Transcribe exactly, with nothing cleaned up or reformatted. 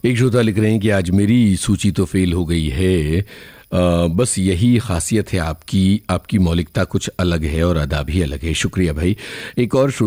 एक श्रोता लिख रहे हैं कि आज मेरी सूची तो फेल हो गई है, आ, बस यही खासियत है आपकी, आपकी मौलिकता कुछ अलग है और अदा भी अलग है। शुक्रिया भाई। एक और